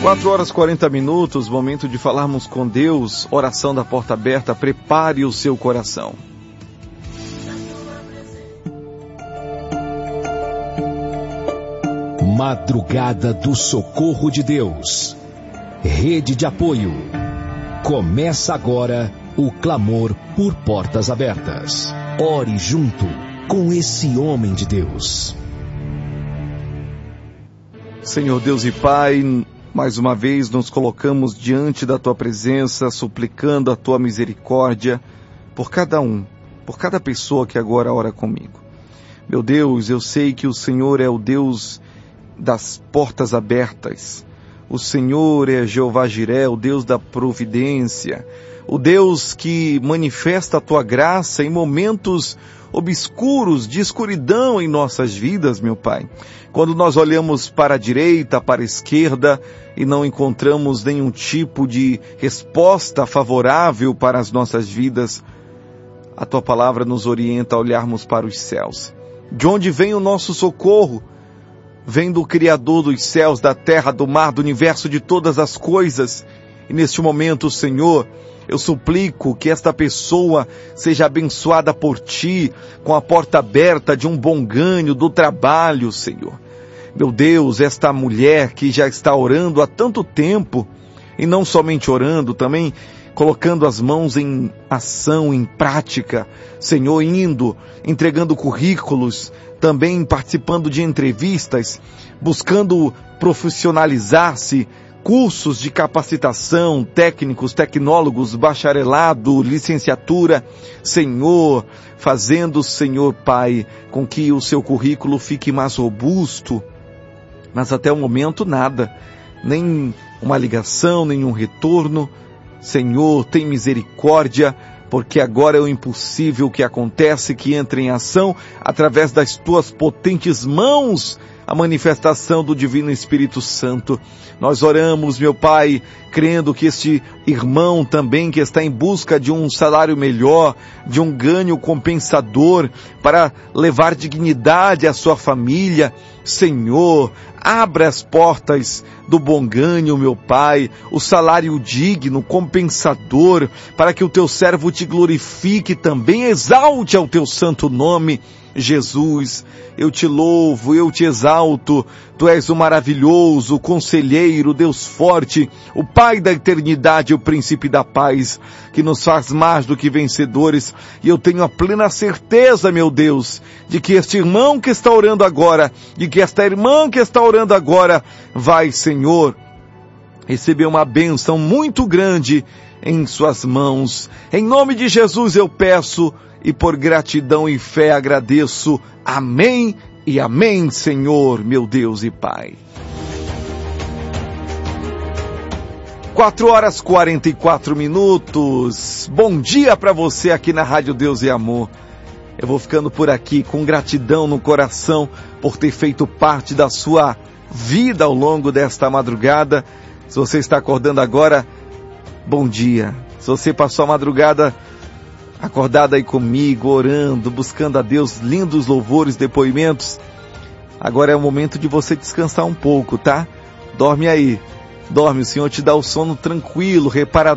4h40, momento de falarmos com Deus, oração da porta aberta, prepare o seu coração. Madrugada do Socorro de Deus. Rede de apoio. Começa agora o clamor por portas abertas. Ore junto com esse homem de Deus. Senhor Deus e Pai, mais uma vez nos colocamos diante da Tua presença, suplicando a Tua misericórdia por cada um, por cada pessoa que agora ora comigo. Meu Deus, eu sei que o Senhor é o Deus das portas abertas. O Senhor é Jeová Jiré, o Deus da providência, o Deus que manifesta a Tua graça em momentos obscuros, de escuridão em nossas vidas, meu Pai. Quando nós olhamos para a direita, para a esquerda e não encontramos nenhum tipo de resposta favorável para as nossas vidas, a Tua palavra nos orienta a olharmos para os céus. De onde vem o nosso socorro? Vem do Criador dos céus, da terra, do mar, do universo, de todas as coisas. E neste momento, Senhor, eu suplico que esta pessoa seja abençoada por Ti, com a porta aberta de um bom ganho, do trabalho, Senhor. Meu Deus, esta mulher que já está orando há tanto tempo, e não somente orando, também colocando as mãos em ação, em prática, Senhor, indo, entregando currículos, também participando de entrevistas, buscando profissionalizar-se, cursos de capacitação, técnicos, tecnólogos, bacharelado, licenciatura, Senhor, fazendo, Senhor Pai, com que o seu currículo fique mais robusto, mas até o momento nada, nem uma ligação, nenhum retorno. Senhor, tem misericórdia, porque agora é o impossível que acontece, que entra em ação através das Tuas potentes mãos, a manifestação do Divino Espírito Santo. Nós oramos, meu Pai, crendo que este irmão também que está em busca de um salário melhor, de um ganho compensador, para levar dignidade à sua família, Senhor, abra as portas do bom ganho, meu Pai, o salário digno, compensador, para que o Teu servo te glorifique também, exalte ao Teu santo nome. Jesus, eu te louvo, eu te exalto, Tu és o maravilhoso, o conselheiro, Deus forte, o Pai da eternidade, o príncipe da paz, que nos faz mais do que vencedores, e eu tenho a plena certeza, meu Deus, de que este irmão que está orando agora, de que esta irmã que está orando agora, vai, Senhor, receber uma bênção muito grande em suas mãos. Em nome de Jesus eu peço, e por gratidão e fé agradeço. Amém e amém, Senhor, meu Deus e Pai. 4h44. Bom dia para você aqui na Rádio Deus e Amor. Eu vou ficando por aqui com gratidão no coração por ter feito parte da sua vida ao longo desta madrugada. Se você está acordando agora, bom dia. Se você passou a madrugada acordado aí comigo, orando, buscando a Deus, lindos louvores, depoimentos, agora é o momento de você descansar um pouco, tá? Dorme aí, dorme, o Senhor te dá o sono tranquilo, reparador.